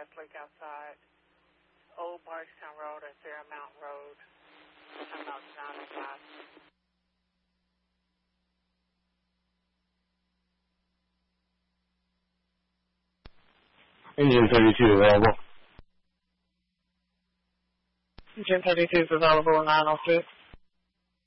gas leak outside. Old Bardstown Road and Sierra Mountain Road. About 9 o'clock. Engine 32 available. Engine 32 is available, 906.